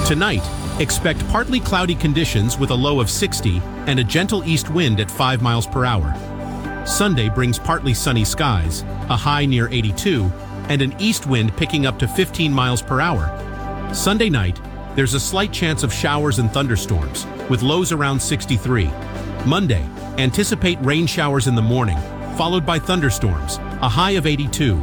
Tonight, expect partly cloudy conditions with a low of 60 and a gentle east wind at 5 miles per hour. Sunday brings partly sunny skies, a high near 82, and an east wind picking up to 15 miles per hour. Sunday night, there's a slight chance of showers and thunderstorms, with lows around 63. Monday, anticipate rain showers in the morning, followed by thunderstorms, a high of 82,